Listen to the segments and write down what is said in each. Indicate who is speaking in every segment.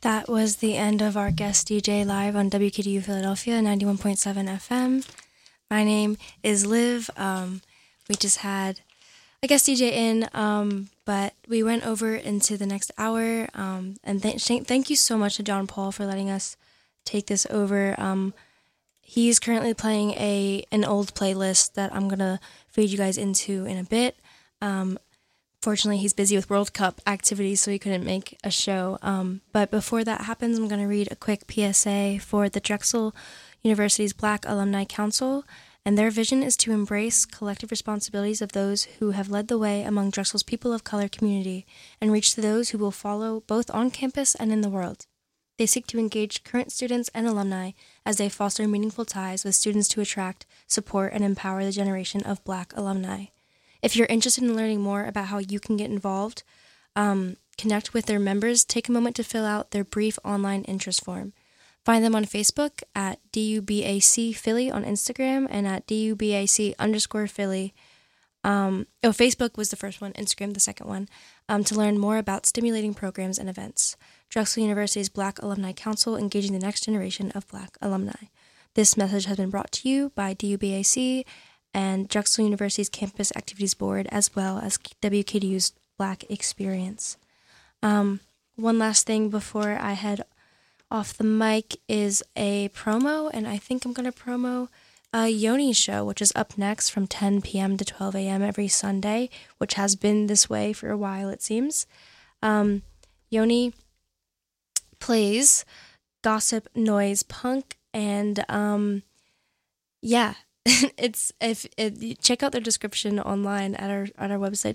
Speaker 1: That was the end of our guest DJ live on WKDU Philadelphia 91.7 FM. My name is Liv. We just had a guest DJ in, but we went over into the next hour. And thank you so much to John Paul for letting us take this over. He's currently playing an old playlist that I'm going to feed you guys into in a bit. Fortunately, he's busy with World Cup activities, so he couldn't make a show. But before that happens, I'm going to read a quick PSA for the Drexel University's Black Alumni Council. And their vision is to embrace collective responsibilities of those who have led the way among Drexel's people of color community and reach to those who will follow both on campus and in the world. They seek to engage current students and alumni as they foster meaningful ties with students to attract, support, and empower the generation of Black alumni. If you're interested in learning more about how you can get involved, connect with their members, take a moment to fill out their brief online interest form. Find them on Facebook at DUBAC Philly on Instagram and at DUBAC_Philly. Facebook was the first one, Instagram the second one, to learn more about stimulating programs and events. Drexel University's Black Alumni Council, engaging the next generation of Black alumni. This message has been brought to you by DUBAC and Drexel University's Campus Activities Board, as well as WKDU's Black Experience. One last thing before I head off the mic is a promo, and I think I'm going to promo Yoni's show, which is up next from 10 p.m. to 12 a.m. every Sunday, which has been this way for a while, it seems. Yoni plays gossip, noise, punk, and check out their description online at our website,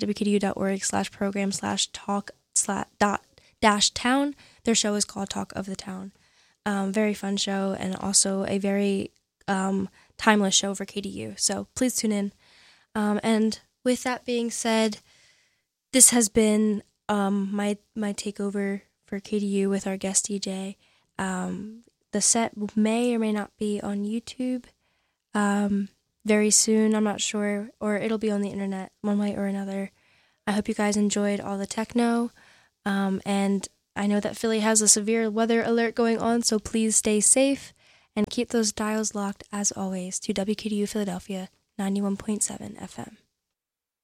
Speaker 1: wkdu.org/program/talk/town. Their show is called Talk of the Town. Very fun show, and also a very timeless show for KDU. So please tune in. And with that being said, this has been my takeover for KDU with our guest DJ. The set may or may not be on YouTube very soon. I'm not sure, or it'll be on the internet one way or another. I hope you guys enjoyed all the techno. And I know that Philly has a severe weather alert going on, so please stay safe and keep those dials locked, as always, to WKDU Philadelphia 91.7 FM.